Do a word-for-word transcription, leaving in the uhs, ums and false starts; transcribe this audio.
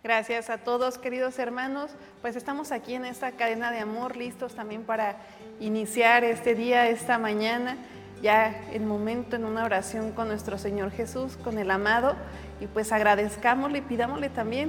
Gracias a todos, queridos hermanos. Pues estamos aquí en esta cadena de amor, listos también para iniciar este día, esta mañana, ya el momento en una oración con nuestro Señor Jesús, con el amado, y pues agradezcámosle y pidámosle también